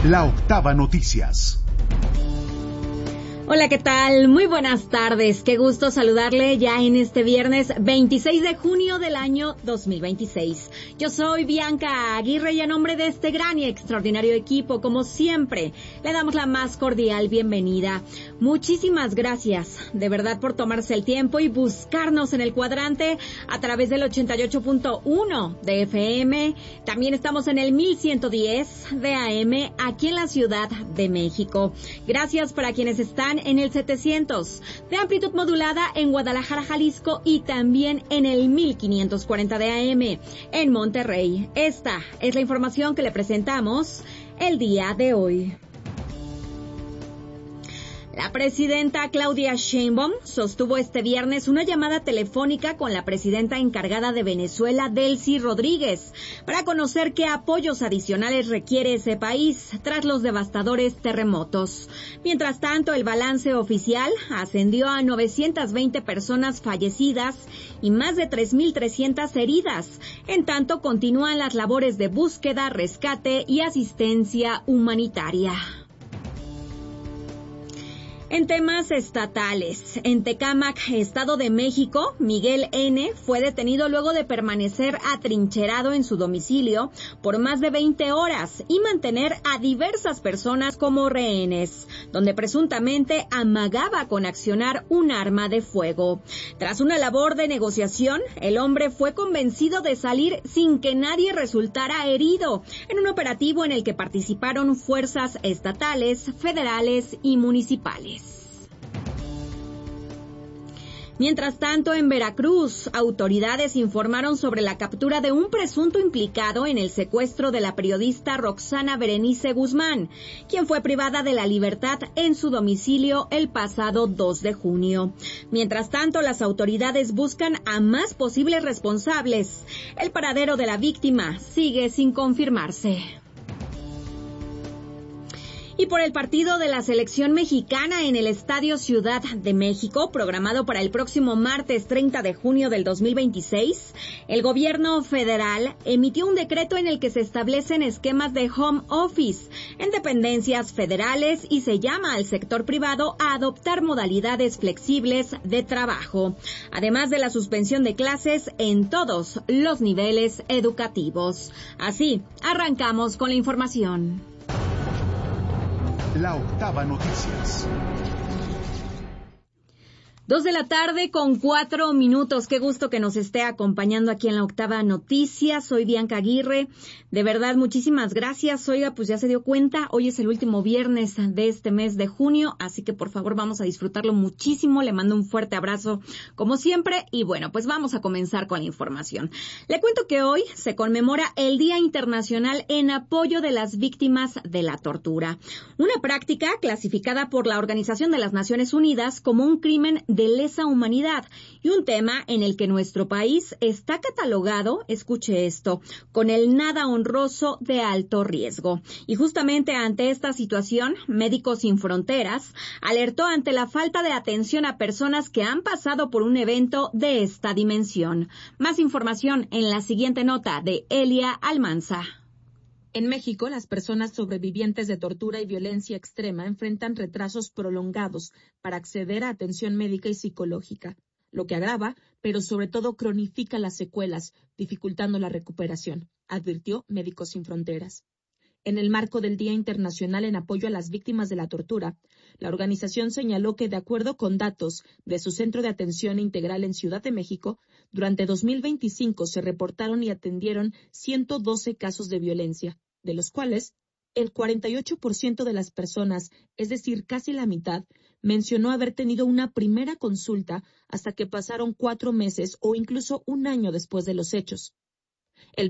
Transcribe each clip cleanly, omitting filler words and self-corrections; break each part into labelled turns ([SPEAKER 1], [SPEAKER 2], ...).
[SPEAKER 1] La Octava Noticias.
[SPEAKER 2] Hola, ¿qué tal? Muy buenas tardes. Qué gusto saludarle ya en este viernes 26 de junio del año 2026. Yo soy Bianca Aguirre y a nombre de este gran y extraordinario equipo, como siempre, le damos la más cordial bienvenida. Muchísimas gracias, de verdad, por tomarse el tiempo y buscarnos en el cuadrante a través del 88.1 de FM. También estamos en el 1110 de AM aquí en la Ciudad de México. Gracias para quienes están en el 700 de amplitud modulada en Guadalajara, Jalisco, y también en el 1540 de AM en Monterrey. Esta es la información que le presentamos el día de hoy. La presidenta Claudia Sheinbaum sostuvo este viernes una llamada telefónica con la presidenta encargada de Venezuela, Delcy Rodríguez, para conocer qué apoyos adicionales requiere ese país tras los devastadores terremotos. Mientras tanto, el balance oficial ascendió a 920 personas fallecidas y más de 3.300 heridas. En tanto, continúan las labores de búsqueda, rescate y asistencia humanitaria. En temas estatales, en Tecámac, Estado de México, Miguel N. fue detenido luego de permanecer atrincherado en su domicilio por más de 20 horas y mantener a diversas personas como rehenes, donde presuntamente amagaba con accionar un arma de fuego. Tras una labor de negociación, el hombre fue convencido de salir sin que nadie resultara herido, en un operativo en el que participaron fuerzas estatales, federales y municipales. Mientras tanto, en Veracruz, autoridades informaron sobre la captura de un presunto implicado en el secuestro de la periodista Roxana Berenice Guzmán, quien fue privada de la libertad en su domicilio el pasado 2 de junio. Mientras tanto, las autoridades buscan a más posibles responsables. El paradero de la víctima sigue sin confirmarse. Y por el partido de la selección mexicana en el Estadio Ciudad de México, programado para el próximo martes 30 de junio del 2026, el gobierno federal emitió un decreto en el que se establecen esquemas de home office en dependencias federales y se llama al sector privado a adoptar modalidades flexibles de trabajo, además de la suspensión de clases en todos los niveles educativos. Así, arrancamos con la información.
[SPEAKER 1] La Octava Noticias.
[SPEAKER 2] 2 de la tarde con 4 minutos. Qué gusto que nos esté acompañando aquí en La Octava Noticias. Soy Bianca Aguirre. De verdad, muchísimas gracias. Oiga, pues ya se dio cuenta, hoy es el último viernes de este mes de junio, así que por favor vamos a disfrutarlo muchísimo. Le mando un fuerte abrazo como siempre y bueno, pues vamos a comenzar con la información. Le cuento que hoy se conmemora el Día Internacional en apoyo de las víctimas de la tortura, una práctica clasificada por la Organización de las Naciones Unidas como un crimen de lesa humanidad y un tema en el que nuestro país está catalogado, escuche esto, con el nada honroso de alto riesgo. Y justamente ante esta situación, Médicos Sin Fronteras alertó ante la falta de atención a personas que han pasado por un evento de esta dimensión. Más información en la siguiente nota de Elia Almanza.
[SPEAKER 3] En México, las personas sobrevivientes de tortura y violencia extrema enfrentan retrasos prolongados para acceder a atención médica y psicológica, lo que agrava, pero sobre todo cronifica las secuelas, dificultando la recuperación, advirtió Médicos Sin Fronteras. En el marco del Día Internacional en apoyo a las víctimas de la tortura, la organización señaló que, de acuerdo con datos de su Centro de Atención Integral en Ciudad de México, durante 2025 se reportaron y atendieron 112 casos de violencia, de los cuales el 48% de las personas, es decir, casi la mitad, mencionó haber tenido una primera consulta hasta que pasaron 4 meses o incluso un año después de los hechos. El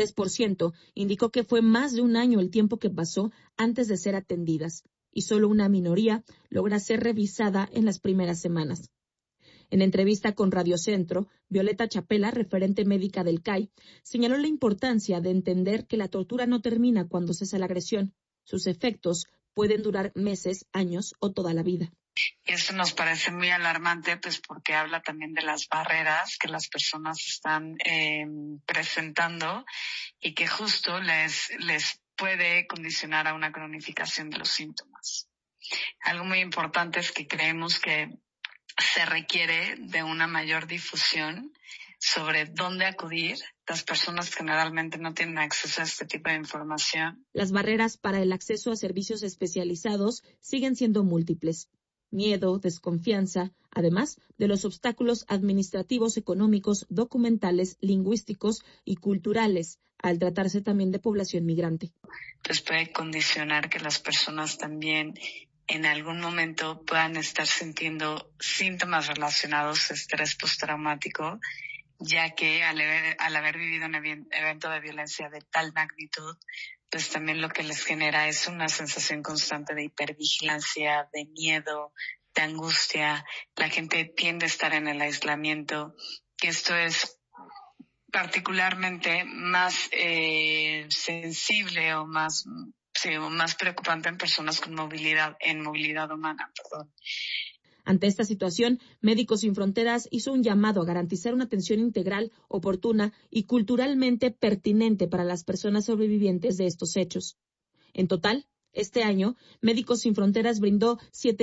[SPEAKER 3] 23% indicó que fue más de un año el tiempo que pasó antes de ser atendidas, y solo una minoría logra ser revisada en las primeras semanas. En entrevista con Radio Centro, Violeta Chapela, referente médica del CAI, señaló la importancia de entender que la tortura no termina cuando cesa la agresión. Sus efectos pueden durar meses, años o toda la vida.
[SPEAKER 4] Y esto nos parece muy alarmante, pues porque habla también de las barreras que las personas están presentando y que justo les puede condicionar a una cronificación de los síntomas. Algo muy importante es que creemos que se requiere de una mayor difusión sobre dónde acudir. Las personas generalmente no tienen acceso a este tipo de información.
[SPEAKER 3] Las barreras para el acceso a servicios especializados siguen siendo múltiples. Miedo, desconfianza, además de los obstáculos administrativos, económicos, documentales, lingüísticos y culturales, al tratarse también de población migrante.
[SPEAKER 4] Pues puede condicionar que las personas también en algún momento puedan estar sintiendo síntomas relacionados a estrés postraumático, ya que al haber vivido un evento de violencia de tal magnitud, pues también lo que les genera es una sensación constante de hipervigilancia, de miedo, de angustia. La gente tiende a estar en el aislamiento, que esto es particularmente más sensible o más preocupante en personas con movilidad humana.
[SPEAKER 3] Ante esta situación, Médicos Sin Fronteras hizo un llamado a garantizar una atención integral, oportuna y culturalmente pertinente para las personas sobrevivientes de estos hechos. En total, este año, Médicos Sin Fronteras brindó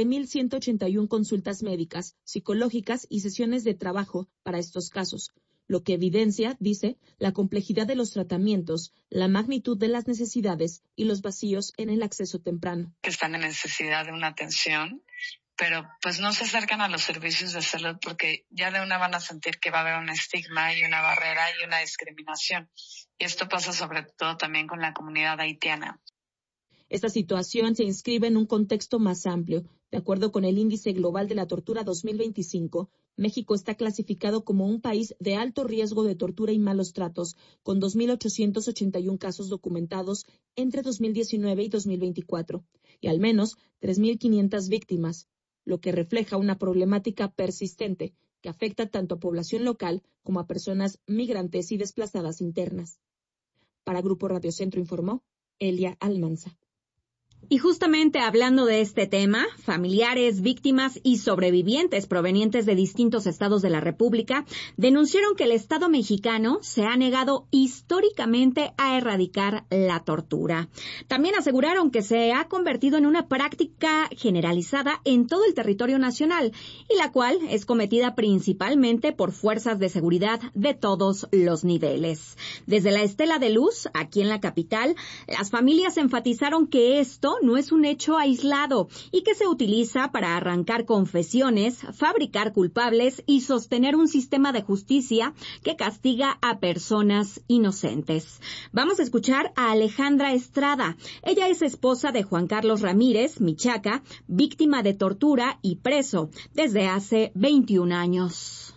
[SPEAKER 3] 7.181 consultas médicas, psicológicas y sesiones de trabajo para estos casos, lo que evidencia, dice, la complejidad de los tratamientos, la magnitud de las necesidades y los vacíos en el acceso temprano.
[SPEAKER 4] Están en necesidad de una atención, pero pues no se acercan a los servicios de salud porque ya de una van a sentir que va a haber un estigma y una barrera y una discriminación. Y esto pasa sobre todo también con la comunidad haitiana.
[SPEAKER 3] Esta situación se inscribe en un contexto más amplio. De acuerdo con el Índice Global de la Tortura 2025, México está clasificado como un país de alto riesgo de tortura y malos tratos, con 2.881 casos documentados entre 2019 y 2024, y al menos 3.500 víctimas, lo que refleja una problemática persistente que afecta tanto a población local como a personas migrantes y desplazadas internas. Para Grupo Radio Centro informó Elia Almanza.
[SPEAKER 2] Y justamente hablando de este tema, familiares, víctimas y sobrevivientes provenientes de distintos estados de la República denunciaron que el Estado mexicano se ha negado históricamente a erradicar la tortura. También aseguraron que se ha convertido en una práctica generalizada en todo el territorio nacional y la cual es cometida principalmente por fuerzas de seguridad de todos los niveles. Desde la Estela de Luz, aquí en la capital, las familias enfatizaron que esto no es un hecho aislado y que se utiliza para arrancar confesiones, fabricar culpables y sostener un sistema de justicia que castiga a personas inocentes. Vamos a escuchar a Alejandra Estrada. Ella es esposa de Juan Carlos Ramírez, Michaca, víctima de tortura y preso desde hace 21 años.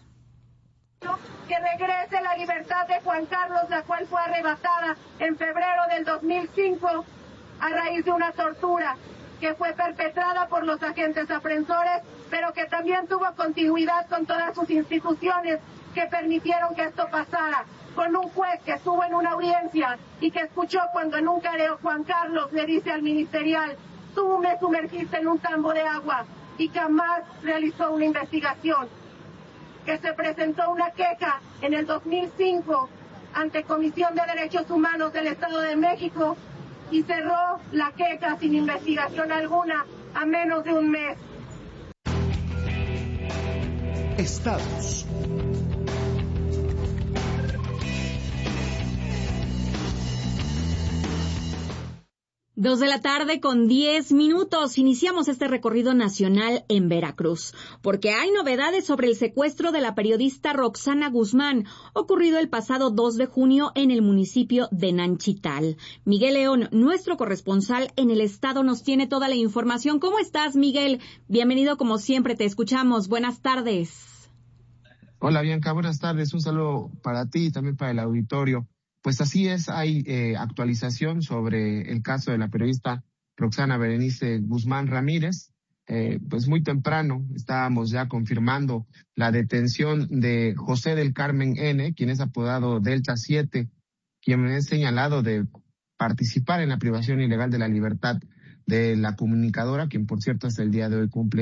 [SPEAKER 5] Que regrese la libertad de Juan Carlos, la cual fue arrebatada en febrero del 2005 a raíz de una tortura que fue perpetrada por los agentes apreensores, pero que también tuvo continuidad con todas sus instituciones que permitieron que esto pasara, con un juez que estuvo en una audiencia y que escuchó cuando en un careo Juan Carlos le dice al ministerial: tú me sumergiste en un tambo de agua, y jamás realizó una investigación. Que se presentó una queja en el 2005 ante Comisión de Derechos Humanos del Estado de México y cerró la queja sin investigación alguna a menos de un mes.
[SPEAKER 1] Estados.
[SPEAKER 2] 2:10 p.m. Iniciamos este recorrido nacional en Veracruz, porque hay novedades sobre el secuestro de la periodista Roxana Guzmán, ocurrido el pasado 2 de junio en el municipio de Nanchital. Miguel León, nuestro corresponsal en el estado, nos tiene toda la información. ¿Cómo estás, Miguel? Bienvenido como siempre, te escuchamos. Buenas tardes.
[SPEAKER 6] Hola, Bianca, buenas tardes. Un saludo para ti y también para el auditorio. Pues así es, hay actualización sobre el caso de la periodista Roxana Berenice Guzmán Ramírez. Pues muy temprano estábamos ya confirmando la detención de José del Carmen N., quien es apodado Delta 7, quien es señalado de participar en la privación ilegal de la libertad de la comunicadora, quien por cierto hasta el día de hoy cumple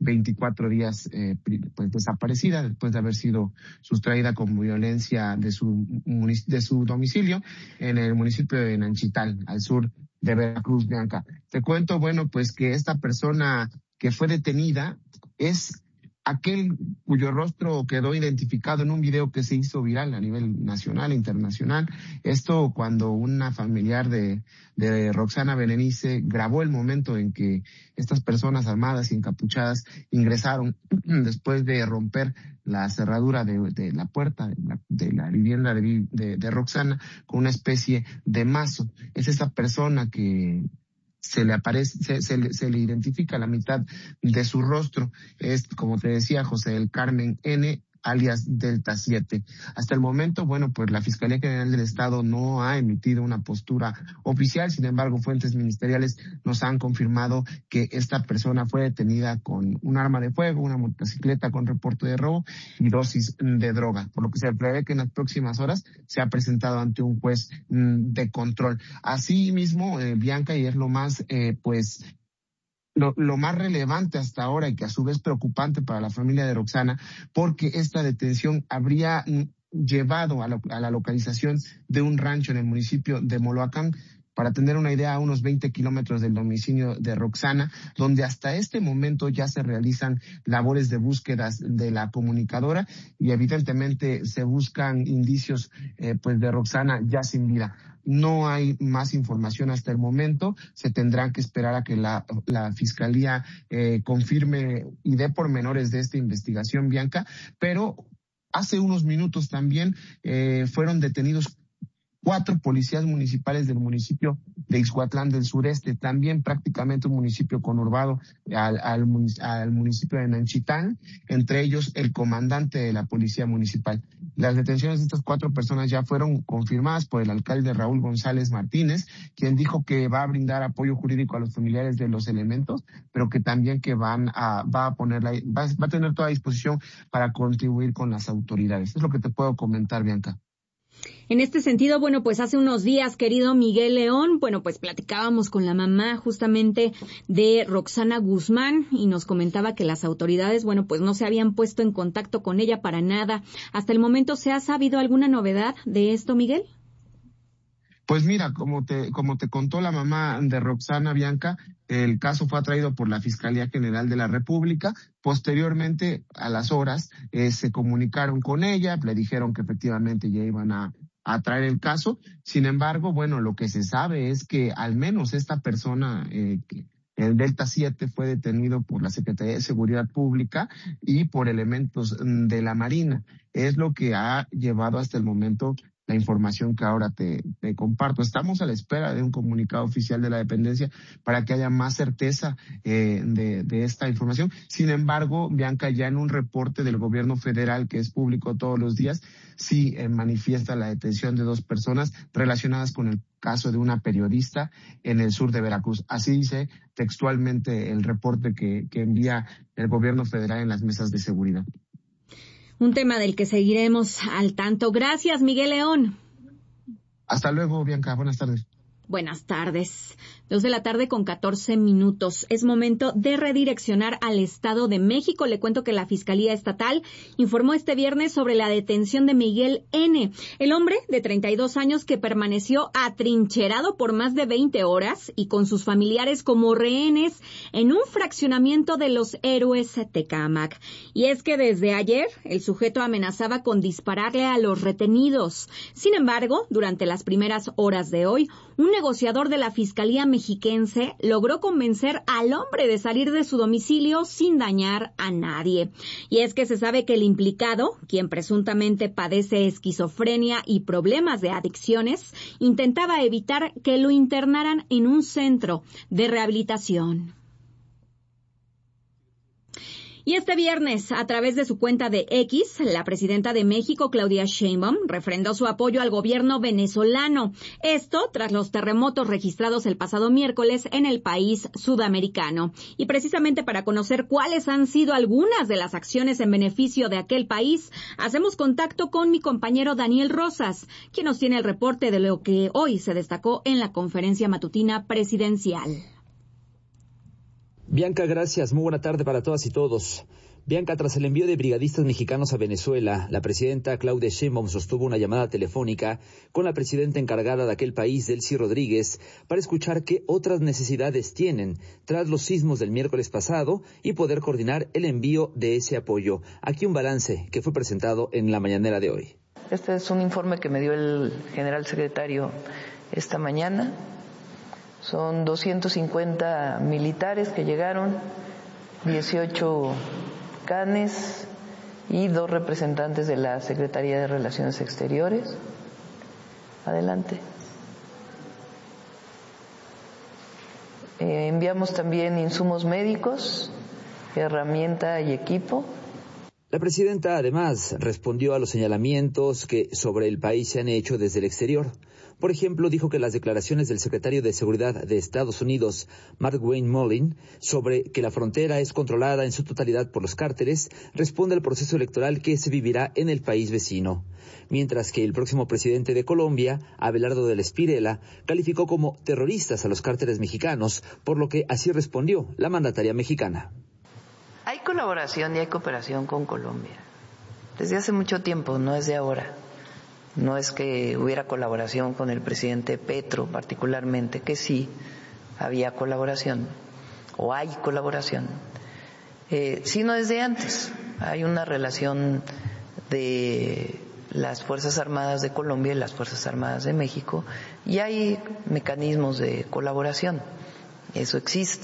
[SPEAKER 6] 24 días pues desaparecida después de haber sido sustraída con violencia de su domicilio en el municipio de Nanchital, al sur de Veracruz, Bianca. Te cuento, bueno, pues que esta persona que fue detenida es aquel cuyo rostro quedó identificado en un video que se hizo viral a nivel nacional e internacional. Esto cuando una familiar de Roxana Berenice grabó el momento en que estas personas armadas y encapuchadas ingresaron después de romper la cerradura de la puerta de la vivienda de Roxana con una especie de mazo. Es esa persona que se le identifica la mitad de su rostro. Es, como te decía, José del Carmen N., alias Delta 7. Hasta el momento, bueno, pues la Fiscalía General del Estado no ha emitido una postura oficial. Sin embargo, fuentes ministeriales nos han confirmado que esta persona fue detenida con un arma de fuego, una motocicleta con reporte de robo y dosis de droga, por lo que se prevé que en las próximas horas se ha presentado ante un juez de control. Asimismo, Bianca, y es lo más, lo más relevante hasta ahora y que a su vez preocupante para la familia de Roxana, porque esta detención habría llevado a la localización de un rancho en el municipio de Moloacán, para tener una idea, a unos 20 kilómetros del domicilio de Roxana, donde hasta este momento ya se realizan labores de búsquedas de la comunicadora y evidentemente se buscan indicios de Roxana ya sin vida. No hay más información hasta el momento. Se tendrá que esperar a que la Fiscalía confirme y dé pormenores de esta investigación, Bianca, pero hace unos minutos también fueron detenidos 4 policías municipales del municipio de Ixhuatlán del Sureste, también prácticamente un municipio conurbado al municipio de Nanchitán, entre ellos el comandante de la policía municipal. Las detenciones de estas 4 personas ya fueron confirmadas por el alcalde Raúl González Martínez, quien dijo que va a brindar apoyo jurídico a los familiares de los elementos, pero que también que va a tener toda disposición para contribuir con las autoridades. Es lo que te puedo comentar, Bianca.
[SPEAKER 2] En este sentido, bueno, pues hace unos días, querido Miguel León, bueno, pues platicábamos con la mamá justamente de Roxana Guzmán y nos comentaba que las autoridades, bueno, pues no se habían puesto en contacto con ella para nada. ¿Hasta el momento se ha sabido alguna novedad de esto, Miguel?
[SPEAKER 6] Pues mira, como te contó la mamá de Roxana, Bianca, el caso fue atraído por la Fiscalía General de la República. Posteriormente, a las horas, se comunicaron con ella, le dijeron que efectivamente ya iban a traer el caso. Sin embargo, bueno, lo que se sabe es que al menos esta persona, el Delta 7, fue detenido por la Secretaría de Seguridad Pública y por elementos de la Marina. Es lo que ha llevado hasta el momento la información que ahora te comparto. Estamos a la espera de un comunicado oficial de la dependencia para que haya más certeza de esta información. Sin embargo, Bianca, ya en un reporte del gobierno federal que es público todos los días, sí manifiesta la detención de 2 personas relacionadas con el caso de una periodista en el sur de Veracruz. Así dice textualmente el reporte que envía el gobierno federal en las mesas de seguridad.
[SPEAKER 2] Un tema del que seguiremos al tanto. Gracias, Miguel León.
[SPEAKER 6] Hasta luego, Bianca. Buenas tardes.
[SPEAKER 2] Buenas tardes. 2:14 p.m. Es momento de redireccionar al Estado de México. Le cuento que la Fiscalía Estatal informó este viernes sobre la detención de Miguel N., el hombre de 32 años que permaneció atrincherado por más de 20 horas y con sus familiares como rehenes en un fraccionamiento de Los Héroes Tecámac. Y es que desde ayer el sujeto amenazaba con dispararle a los retenidos. Sin embargo, durante las primeras horas de hoy, un negociador de la Fiscalía mexiquense logró convencer al hombre de salir de su domicilio sin dañar a nadie. Y es que se sabe que el implicado, quien presuntamente padece esquizofrenia y problemas de adicciones, intentaba evitar que lo internaran en un centro de rehabilitación. Y este viernes, a través de su cuenta de X, la presidenta de México, Claudia Sheinbaum, refrendó su apoyo al gobierno venezolano. Esto tras los terremotos registrados el pasado miércoles en el país sudamericano. Y precisamente para conocer cuáles han sido algunas de las acciones en beneficio de aquel país, hacemos contacto con mi compañero Daniel Rosas, quien nos tiene el reporte de lo que hoy se destacó en la conferencia matutina presidencial.
[SPEAKER 7] Bianca, gracias. Muy buena tarde para todas y todos. Bianca, tras el envío de brigadistas mexicanos a Venezuela, la presidenta Claudia Sheinbaum sostuvo una llamada telefónica con la presidenta encargada de aquel país, Delcy Rodríguez, para escuchar qué otras necesidades tienen tras los sismos del miércoles pasado y poder coordinar el envío de ese apoyo. Aquí un balance que fue presentado en la mañanera de hoy.
[SPEAKER 8] Este es un informe que me dio el general secretario esta mañana. Son 250 militares que llegaron, 18 canes y 2 representantes de la Secretaría de Relaciones Exteriores. Adelante. Enviamos también insumos médicos, herramienta y equipo.
[SPEAKER 7] La presidenta además respondió a los señalamientos que sobre el país se han hecho desde el exterior. Por ejemplo, dijo que las declaraciones del secretario de Seguridad de Estados Unidos, Mark-Wayne Mullin, sobre que la frontera es controlada en su totalidad por los cárteles, responde al proceso electoral que se vivirá en el país vecino. Mientras que el próximo presidente de Colombia, Abelardo del Espirela, calificó como terroristas a los cárteles mexicanos, por lo que así respondió la mandataria mexicana.
[SPEAKER 8] Hay colaboración y hay cooperación con Colombia. Desde hace mucho tiempo, no es de ahora. No es que hubiera colaboración con el presidente Petro particularmente, que sí había colaboración, o hay colaboración, sino desde antes. Hay una relación de las Fuerzas Armadas de Colombia y las Fuerzas Armadas de México, y hay mecanismos de colaboración, eso existe.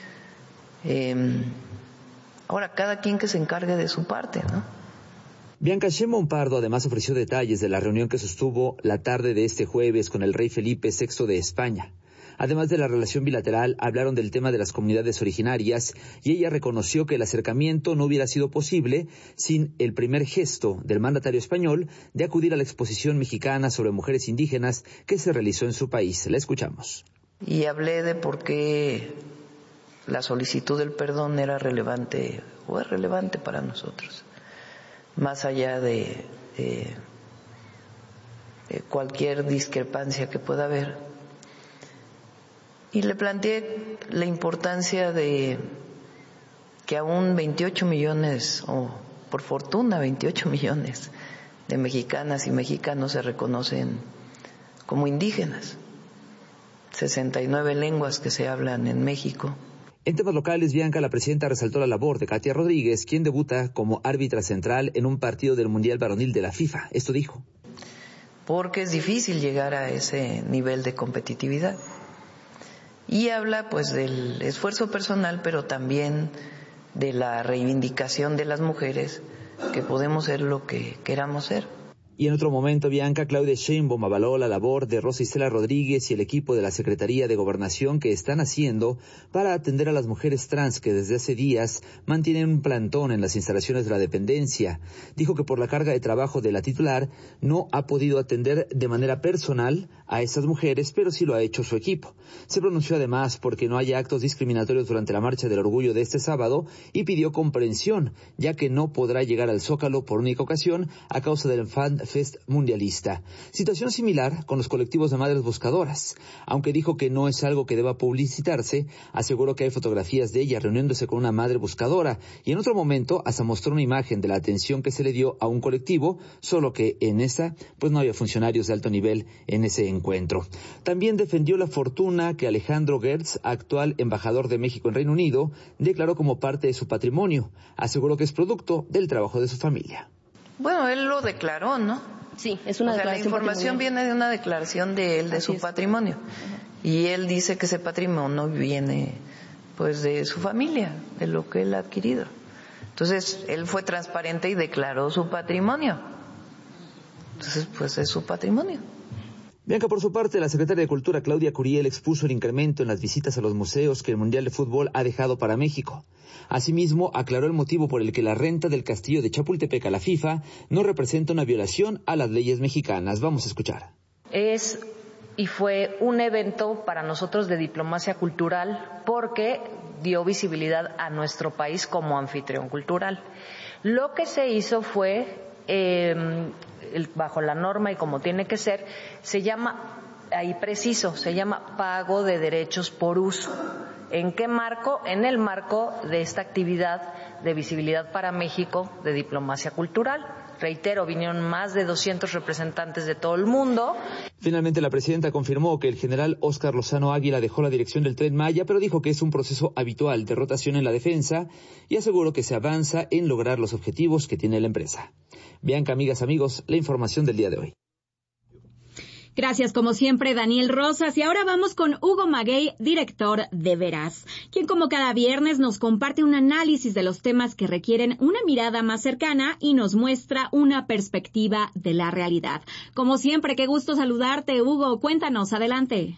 [SPEAKER 8] Ahora, cada quien que se encargue de su parte, ¿no?
[SPEAKER 7] Bianca, Sheinbaum Pardo además ofreció detalles de la reunión que sostuvo la tarde de este jueves con el rey Felipe VI de España. Además de la relación bilateral, hablaron del tema de las comunidades originarias y ella reconoció que el acercamiento no hubiera sido posible sin el primer gesto del mandatario español de acudir a la exposición mexicana sobre mujeres indígenas que se realizó en su país. La escuchamos.
[SPEAKER 8] Y hablé de por qué la solicitud del perdón era relevante o es relevante para nosotros, más allá de cualquier discrepancia que pueda haber. Y le planteé la importancia de que aún 28 millones, o por fortuna 28 millones de mexicanas y mexicanos se reconocen como indígenas. 69 lenguas que se hablan en México.
[SPEAKER 7] En temas locales, Bianca, la presidenta resaltó la labor de Katia Rodríguez, quien debuta como árbitra central en un partido del Mundial Varonil de la FIFA. Esto dijo.
[SPEAKER 8] Porque es difícil llegar a ese nivel de competitividad. Y habla pues del esfuerzo personal, pero también de la reivindicación de las mujeres, que podemos ser lo que queramos ser.
[SPEAKER 7] Y en otro momento, Bianca, Claudia Sheinbaum avaló la labor de Rosa Isela Rodríguez y el equipo de la Secretaría de Gobernación que están haciendo para atender a las mujeres trans que desde hace días mantienen un plantón en las instalaciones de la dependencia. Dijo que por la carga de trabajo de la titular no ha podido atender de manera personal a esas mujeres, pero sí lo ha hecho su equipo. Se pronunció además porque no haya actos discriminatorios durante la Marcha del Orgullo de este sábado y pidió comprensión, ya que no podrá llegar al Zócalo por única ocasión a causa del Fan Fest mundialista. Situación similar con los colectivos de madres buscadoras. Aunque dijo que no es algo que deba publicitarse, aseguró que hay fotografías de ella reuniéndose con una madre buscadora y en otro momento hasta mostró una imagen de la atención que se le dio a un colectivo, solo que en esa pues no había funcionarios de alto nivel en ese encuentro. También defendió la fortuna que Alejandro Gertz, actual embajador de México en Reino Unido, declaró como parte de su patrimonio. Aseguró que es producto del trabajo de su familia.
[SPEAKER 8] Bueno, él lo declaró, ¿no?
[SPEAKER 9] Sí, es una declaración.
[SPEAKER 8] La información viene de una declaración de él, de su patrimonio. Y él dice que ese patrimonio viene, pues, de su familia, de lo que él ha adquirido. Entonces, él fue transparente y declaró su patrimonio. Entonces, pues, es su patrimonio.
[SPEAKER 7] Bianca, por su parte, la secretaria de Cultura, Claudia Curiel, expuso el incremento en las visitas a los museos que el Mundial de Fútbol ha dejado para México. Asimismo, aclaró el motivo por el que la renta del castillo de Chapultepec a la FIFA no representa una violación a las leyes mexicanas. Vamos a escuchar.
[SPEAKER 9] Es y fue un evento para nosotros de diplomacia cultural porque dio visibilidad a nuestro país como anfitrión cultural. Lo que se hizo fue, bajo la norma y como tiene que ser, se llama, ahí preciso, se llama pago de derechos por uso. ¿En qué marco? En el marco de esta actividad de visibilidad para México de diplomacia cultural. Reitero, vinieron más de 200 representantes de todo el mundo.
[SPEAKER 7] Finalmente, la presidenta confirmó que el general Óscar Lozano Águila dejó la dirección del Tren Maya, pero dijo que es un proceso habitual de rotación en la defensa y aseguró que se avanza en lograr los objetivos que tiene la empresa. Bianca, amigas, amigos, la información del día de hoy.
[SPEAKER 2] Gracias, como siempre, Daniel Rosas. Y ahora vamos con Hugo Maguey, director de Veraz, quien como cada viernes nos comparte un análisis de los temas que requieren una mirada más cercana y nos muestra una perspectiva de la realidad. Como siempre, qué gusto saludarte, Hugo. Cuéntanos, adelante.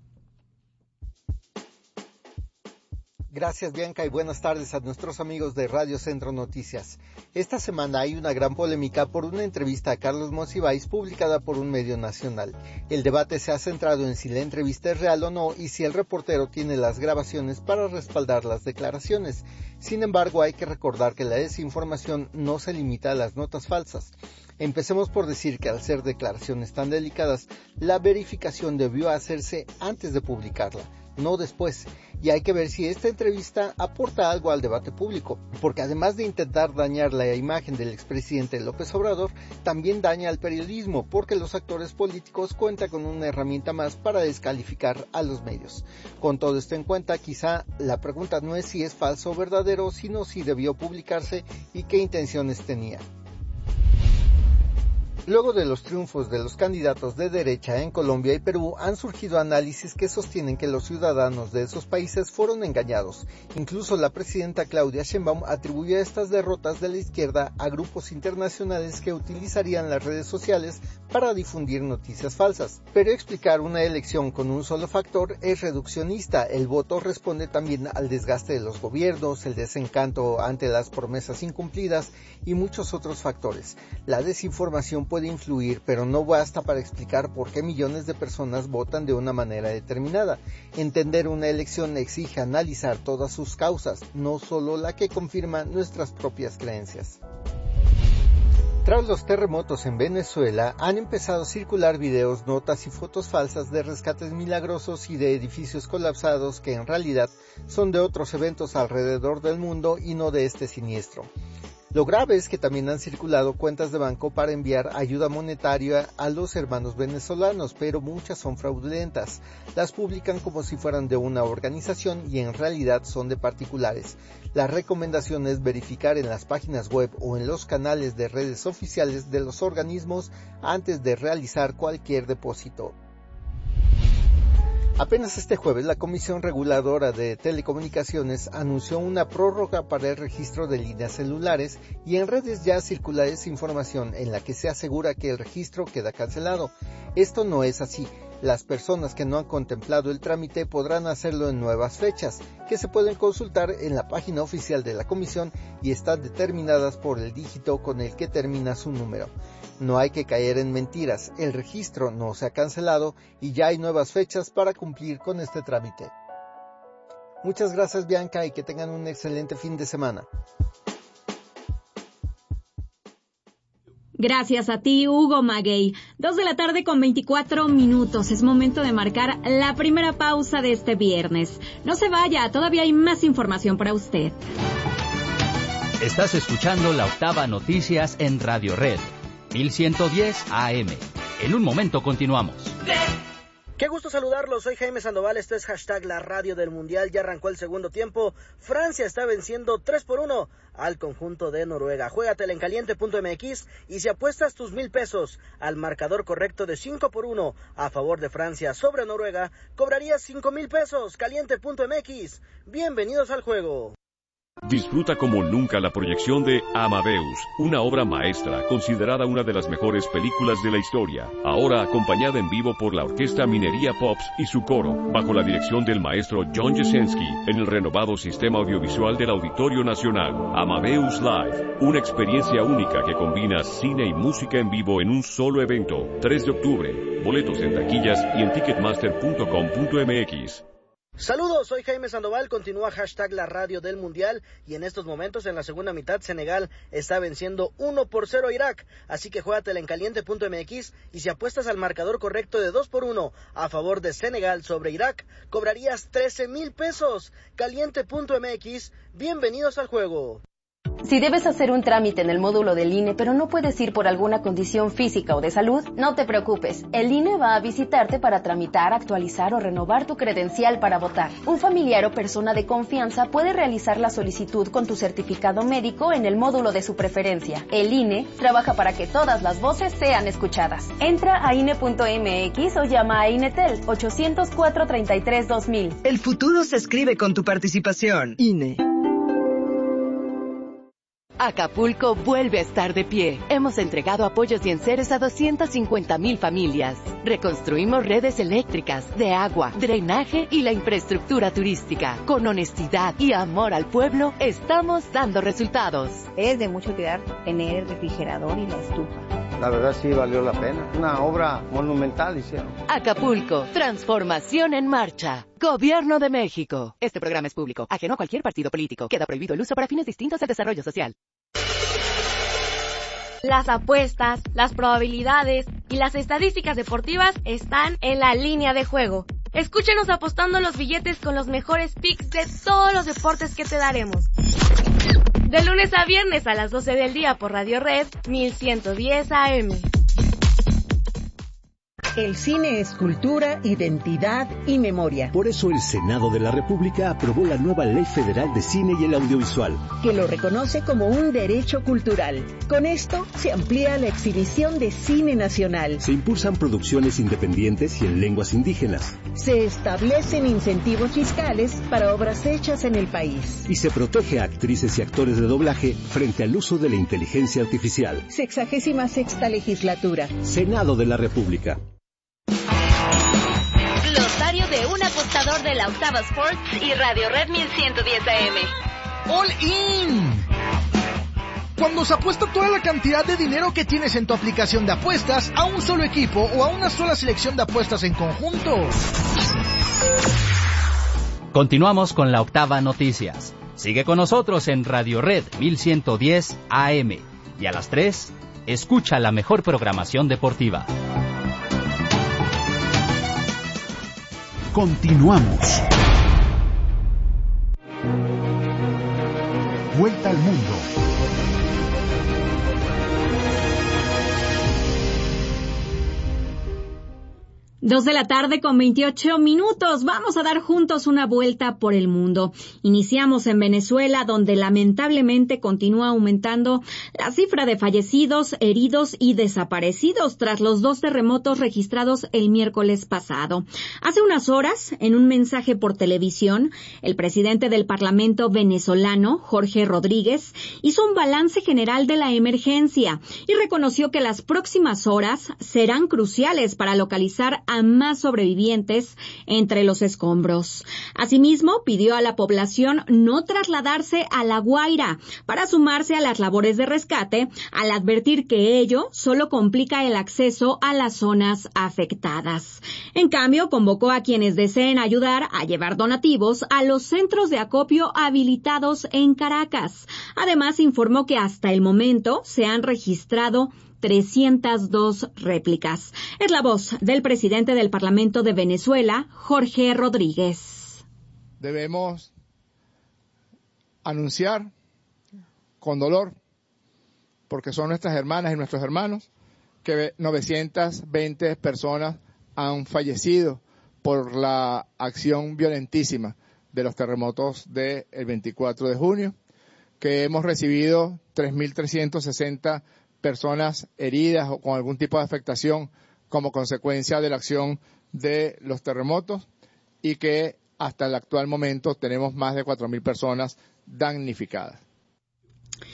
[SPEAKER 10] Gracias, Bianca, y buenas tardes a nuestros amigos de Radio Centro Noticias. Esta semana hay una gran polémica por una entrevista a Carlos Monsiváis publicada por un medio nacional. El debate se ha centrado en si la entrevista es real o no y si el reportero tiene las grabaciones para respaldar las declaraciones. Sin embargo, hay que recordar que la desinformación no se limita a las notas falsas. Empecemos por decir que al ser declaraciones tan delicadas, la verificación debió hacerse antes de publicarla, no después, y hay que ver si esta entrevista aporta algo al debate público, porque además de intentar dañar la imagen del expresidente López Obrador, también daña al periodismo, porque los actores políticos cuentan con una herramienta más para descalificar a los medios. Con todo esto en cuenta, quizá la pregunta no es si es falso o verdadero, sino si debió publicarse y qué intenciones tenía. Luego de los triunfos de los candidatos de derecha en Colombia y Perú, han surgido análisis que sostienen que los ciudadanos de esos países fueron engañados. Incluso la presidenta Claudia Sheinbaum atribuyó estas derrotas de la izquierda a grupos internacionales que utilizarían las redes sociales para difundir noticias falsas. Pero explicar una elección con un solo factor es reduccionista. El voto responde también al desgaste de los gobiernos, el desencanto ante las promesas incumplidas y muchos otros factores. La desinformación puede influir, pero no basta para explicar por qué millones de personas votan de una manera determinada. Entender una elección exige analizar todas sus causas, no solo la que confirma nuestras propias creencias. Tras los terremotos en Venezuela, han empezado a circular videos, notas y fotos falsas de rescates milagrosos y de edificios colapsados que en realidad son de otros eventos alrededor del mundo y no de este siniestro. Lo grave es que también han circulado cuentas de banco para enviar ayuda monetaria a los hermanos venezolanos, pero muchas son fraudulentas. Las publican como si fueran de una organización y en realidad son de particulares. La recomendación es verificar en las páginas web o en los canales de redes oficiales de los organismos antes de realizar cualquier depósito. Apenas este jueves, la Comisión Reguladora de Telecomunicaciones anunció una prórroga para el registro de líneas celulares y en redes ya circula esa información en la que se asegura que el registro queda cancelado. Esto no es así. Las personas que no han contemplado el trámite podrán hacerlo en nuevas fechas, que se pueden consultar en la página oficial de la Comisión y están determinadas por el dígito con el que termina su número. No hay que caer en mentiras, el registro no se ha cancelado y ya hay nuevas fechas para cumplir con este trámite. Muchas gracias, Bianca, y que tengan un excelente fin de semana.
[SPEAKER 2] Gracias a ti, Hugo Maguey. 2:24 p.m. Es momento de marcar la primera pausa de este viernes. No se vaya, todavía hay más información para usted.
[SPEAKER 11] Estás escuchando La Octava Noticias en Radio Red, 1110 AM. En un momento continuamos.
[SPEAKER 12] Qué gusto saludarlos, soy Jaime Sandoval, esto es hashtag La Radio del Mundial, ya arrancó el segundo tiempo, Francia está venciendo 3-1 al conjunto de Noruega. Juégatela en caliente.mx y si apuestas tus $1,000 al marcador correcto de 5-1 a favor de Francia sobre Noruega, cobrarías $5,000, caliente.mx. Bienvenidos al juego.
[SPEAKER 13] Disfruta como nunca la proyección de Amadeus, una obra maestra considerada una de las mejores películas de la historia, ahora acompañada en vivo por la Orquesta Minería Pops y su coro, bajo la dirección del maestro John Jasenski, en el renovado sistema audiovisual del Auditorio Nacional. Amadeus Live, una experiencia única que combina cine y música en vivo en un solo evento. 3 de octubre, boletos en taquillas y en ticketmaster.com.mx.
[SPEAKER 12] Saludos, soy Jaime Sandoval, continúa la radio del Mundial y en estos momentos en la segunda mitad Senegal está venciendo 1-0 a Irak, así que juégatela en caliente.mx y si apuestas al marcador correcto de 2-1 a favor de Senegal sobre Irak, cobrarías 13,000 pesos. Caliente.mx, bienvenidos al juego.
[SPEAKER 14] Si debes hacer un trámite en el módulo del INE, pero no puedes ir por alguna condición física o de salud, no te preocupes. El INE va a visitarte para tramitar, actualizar o renovar tu credencial para votar. Un familiar o persona de confianza puede realizar la solicitud con tu certificado médico en el módulo de su preferencia. El INE trabaja para que todas las voces sean escuchadas. Entra a INE.mx o llama a INETEL 800-433-2000.
[SPEAKER 15] El futuro se escribe con tu participación. INE.
[SPEAKER 16] Acapulco vuelve a estar de pie. Hemos entregado apoyos y enseres a 250,000 familias. Reconstruimos redes eléctricas, de agua, drenaje y la infraestructura turística. Con honestidad y amor al pueblo, estamos dando resultados.
[SPEAKER 17] Es de mucho cuidar tener el refrigerador y la estufa.
[SPEAKER 18] La verdad sí valió la pena. Una obra monumental hicieron.
[SPEAKER 16] Acapulco, transformación en marcha. Gobierno de México. Este programa es público, ajeno a cualquier partido político. Queda prohibido el uso para fines distintos al desarrollo social.
[SPEAKER 19] Las apuestas, las probabilidades y las estadísticas deportivas están en la línea de juego. Escúchenos apostando los billetes con los mejores picks de todos los deportes que te daremos. De lunes a viernes a las 12 del día por Radio Red 1110 AM.
[SPEAKER 15] El cine es cultura, identidad y memoria.
[SPEAKER 1] Por eso el Senado de la República aprobó la nueva Ley Federal de Cine y el Audiovisual,
[SPEAKER 15] que lo reconoce como un derecho cultural. Con esto se amplía la exhibición de cine nacional.
[SPEAKER 1] Se impulsan producciones independientes y en lenguas indígenas.
[SPEAKER 15] Se establecen incentivos fiscales para obras hechas en el país.
[SPEAKER 1] Y se protege a actrices y actores de doblaje frente al uso de la inteligencia artificial.
[SPEAKER 15] 66ª Legislatura.
[SPEAKER 1] Senado de la República.
[SPEAKER 19] Glosario de un apostador de la Octava Sports y Radio Red 1110 AM.
[SPEAKER 20] All in. Cuando se apuesta toda la cantidad de dinero que tienes en tu aplicación de apuestas a un solo equipo o a una sola selección de apuestas en conjunto.
[SPEAKER 11] Continuamos con la Octava Noticias. Sigue con nosotros en Radio Red 1110 AM. Y a las 3, escucha la mejor programación deportiva.
[SPEAKER 1] Continuamos. Vuelta al mundo.
[SPEAKER 2] 2 de la tarde con 28 minutos. Vamos a dar juntos una vuelta por el mundo. Iniciamos en Venezuela, donde lamentablemente continúa aumentando la cifra de fallecidos, heridos y desaparecidos tras los 2 terremotos registrados el miércoles pasado. Hace unas horas, en un mensaje por televisión, el presidente del Parlamento venezolano, Jorge Rodríguez, hizo un balance general de la emergencia y reconoció que las próximas horas serán cruciales para localizar a más sobrevivientes entre los escombros. Asimismo, pidió a la población no trasladarse a La Guaira para sumarse a las labores de rescate, al advertir que ello solo complica el acceso a las zonas afectadas. En cambio, convocó a quienes deseen ayudar a llevar donativos a los centros de acopio habilitados en Caracas. Además, informó que hasta el momento se han registrado 302 réplicas. Es la voz del presidente del Parlamento de Venezuela, Jorge Rodríguez.
[SPEAKER 21] Debemos anunciar con dolor, porque son nuestras hermanas y nuestros hermanos, que 920 personas han fallecido por la acción violentísima de los terremotos del 24 de junio, que hemos recibido 3.360 personas heridas o con algún tipo de afectación como consecuencia de la acción de los terremotos y que hasta el actual momento tenemos más de 4.000 personas damnificadas.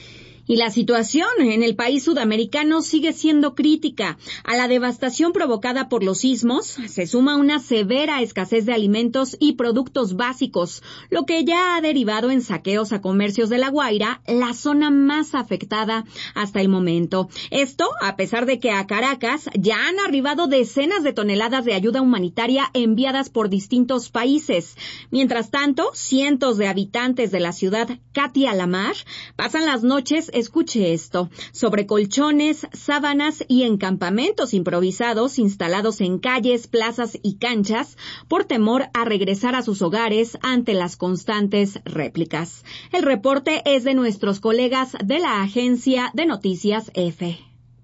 [SPEAKER 2] Y la situación en el país sudamericano sigue siendo crítica. A la devastación provocada por los sismos se suma una severa escasez de alimentos y productos básicos, lo que ya ha derivado en saqueos a comercios de La Guaira, la zona más afectada hasta el momento. Esto a pesar de que a Caracas ya han arribado decenas de toneladas de ayuda humanitaria enviadas por distintos países. Mientras tanto, cientos de habitantes de la ciudad Katia la Mar pasan las noches, escuche esto, sobre colchones, sábanas y en campamentos improvisados instalados en calles, plazas y canchas por temor a regresar a sus hogares ante las constantes réplicas. El reporte es de nuestros colegas de la agencia de noticias EFE.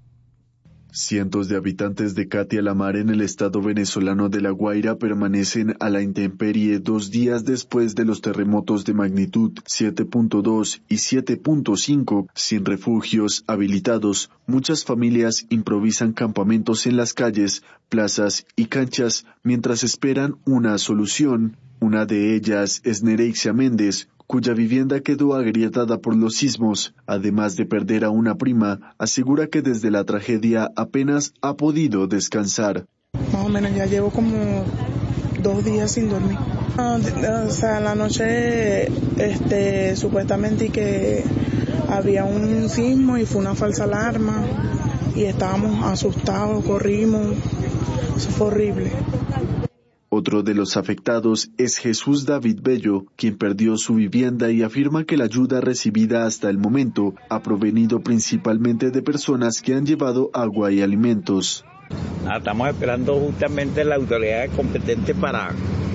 [SPEAKER 4] Cientos de habitantes de Katia la Mar en el estado venezolano de La Guaira permanecen a la intemperie 2 días después de los terremotos de magnitud 7.2 y 7.5. Sin refugios habilitados, muchas familias improvisan campamentos en las calles, plazas y canchas mientras esperan una solución. Una de ellas es Nereixia Méndez, cuya vivienda quedó agrietada por los sismos. Además de perder a una prima, asegura que desde la tragedia apenas ha podido descansar.
[SPEAKER 22] Más o menos ya llevo como 2 días sin dormir. O sea, la noche supuestamente que había un sismo y fue una falsa alarma y estábamos asustados, corrimos, eso fue horrible.
[SPEAKER 4] Otro de los afectados es Jesús David Bello, quien perdió su vivienda y afirma que la ayuda recibida hasta el momento ha provenido principalmente de personas que han llevado agua y alimentos.
[SPEAKER 23] Estamos esperando justamente la autoridad competente para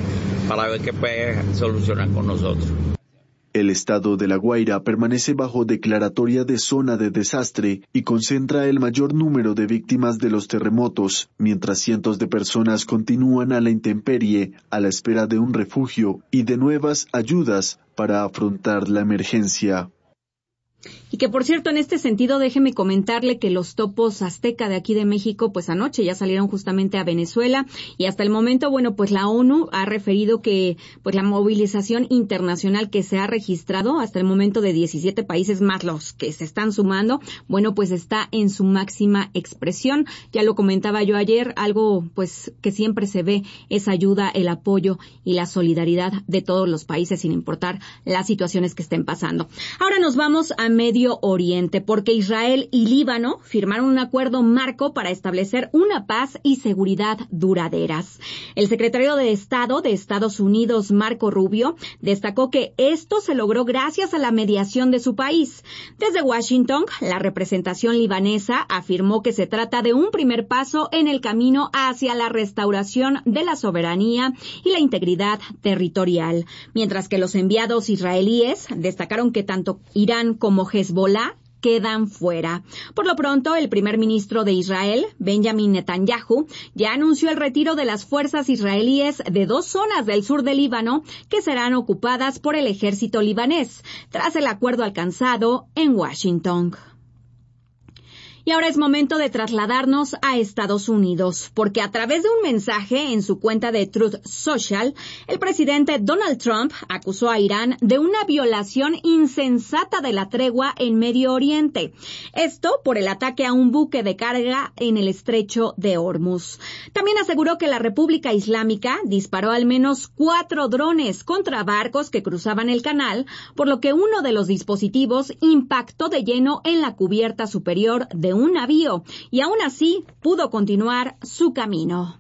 [SPEAKER 23] ver qué puede solucionar con nosotros.
[SPEAKER 4] El estado de La Guaira permanece bajo declaratoria de zona de desastre y concentra el mayor número de víctimas de los terremotos, mientras cientos de personas continúan a la intemperie a la espera de un refugio y de nuevas ayudas para afrontar la emergencia.
[SPEAKER 2] Y que, por cierto, en este sentido, déjeme comentarle que los topos azteca de aquí de México, pues anoche ya salieron justamente a Venezuela y hasta el momento, bueno, pues la ONU ha referido que pues la movilización internacional que se ha registrado hasta el momento de 17 países más los que se están sumando, bueno, pues está en su máxima expresión. Ya lo comentaba yo ayer, algo pues que siempre se ve es ayuda, el apoyo y la solidaridad de todos los países sin importar las situaciones que estén pasando. Ahora nos vamos a Medio Oriente, porque Israel y Líbano firmaron un acuerdo marco para establecer una paz y seguridad duraderas. El secretario de Estado de Estados Unidos, Marco Rubio, destacó que esto se logró gracias a la mediación de su país. Desde Washington, la representación libanesa afirmó que se trata de un primer paso en el camino hacia la restauración de la soberanía y la integridad territorial, mientras que los enviados israelíes destacaron que tanto Irán como Hezbollah quedan fuera. Por lo pronto, el primer ministro de Israel, Benjamin Netanyahu, ya anunció el retiro de las fuerzas israelíes de 2 zonas del sur del Líbano que serán ocupadas por el ejército libanés, tras el acuerdo alcanzado en Washington. Y ahora es momento de trasladarnos a Estados Unidos, porque a través de un mensaje en su cuenta de Truth Social, el presidente Donald Trump acusó a Irán de una violación insensata de la tregua en Medio Oriente. Esto por el ataque a un buque de carga en el estrecho de Hormuz. También aseguró que la República Islámica disparó al menos 4 drones contra barcos que cruzaban el canal, por lo que uno de los dispositivos impactó de lleno en la cubierta superior de un navío y aún así pudo continuar su camino.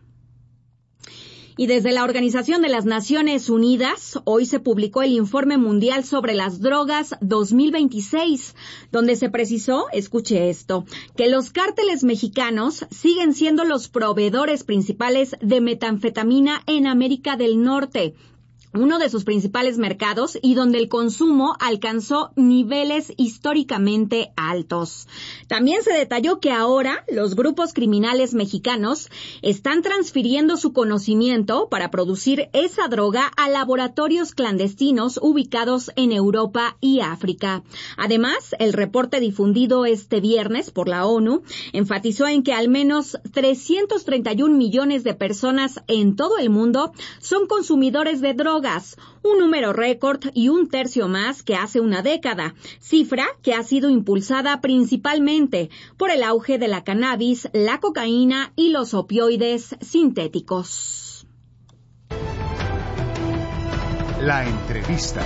[SPEAKER 2] Y desde la Organización de las Naciones Unidas, hoy se publicó el Informe Mundial sobre las Drogas 2026, donde se precisó, escuche esto, que los cárteles mexicanos siguen siendo los proveedores principales de metanfetamina en América del Norte, uno de sus principales mercados y donde el consumo alcanzó niveles históricamente altos. También se detalló que ahora los grupos criminales mexicanos están transfiriendo su conocimiento para producir esa droga a laboratorios clandestinos ubicados en Europa y África. Además, el reporte difundido este viernes por la ONU enfatizó en que al menos 331 millones de personas en todo el mundo son consumidores de drogas drogas, un número récord y un tercio más que hace una década, cifra que ha sido impulsada principalmente por el auge de la cannabis, la cocaína y los opioides sintéticos.
[SPEAKER 1] La entrevista.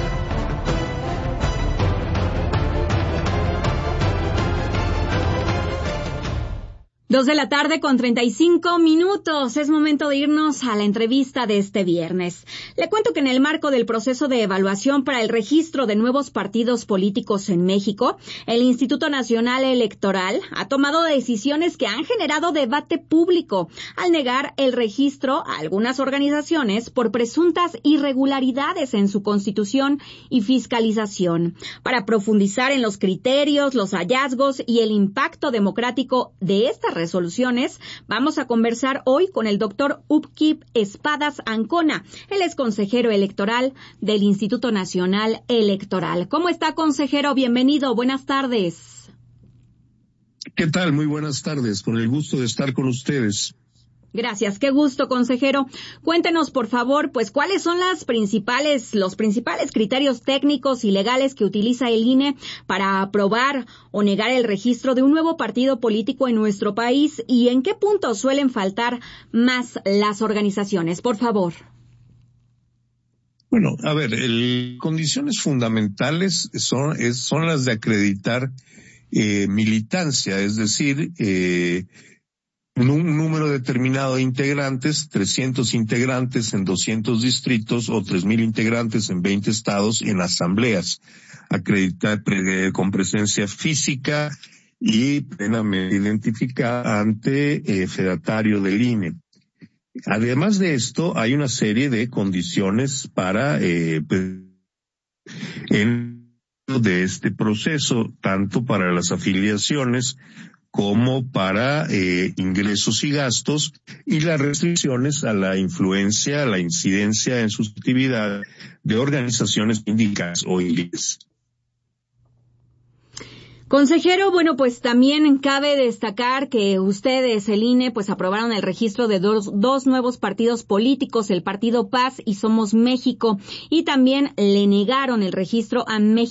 [SPEAKER 2] 2:35 p.m. Es momento de irnos a la entrevista de este viernes. Le cuento que en el marco del proceso de evaluación para el registro de nuevos partidos políticos en México, el Instituto Nacional Electoral ha tomado decisiones que han generado debate público al negar el registro a algunas organizaciones por presuntas irregularidades en su constitución y fiscalización. Para profundizar en los criterios, los hallazgos y el impacto democrático de estas resoluciones, vamos a conversar hoy con el doctor Upkip Espadas Ancona. Él es consejero electoral del Instituto Nacional Electoral. ¿Cómo está, consejero? Bienvenido. Buenas tardes.
[SPEAKER 3] ¿Qué tal? Muy buenas tardes. Con el gusto de estar con ustedes.
[SPEAKER 2] Gracias, qué gusto, consejero. Cuéntenos, por favor, pues, ¿cuáles son los principales criterios técnicos y legales que utiliza el INE para aprobar o negar el registro de un nuevo partido político en nuestro país y en qué puntos suelen faltar más las organizaciones? Por favor.
[SPEAKER 3] Bueno, a ver, condiciones fundamentales son las de acreditar militancia, es decir, un número determinado de integrantes, 300 integrantes en 200 distritos o 3,000 integrantes en 20 estados en asambleas, acreditar con presencia física y plenamente identificada ante fedatario del INE. Además de esto, hay una serie de condiciones para de este proceso, tanto para las afiliaciones como para ingresos y gastos, y las restricciones a la influencia, a la incidencia en sus actividades de organizaciones sindicales o iglesias.
[SPEAKER 2] Consejero, bueno, pues también cabe destacar que ustedes, el INE, pues aprobaron el registro de dos nuevos partidos políticos, el Partido Paz y Somos México, y también le negaron el registro a México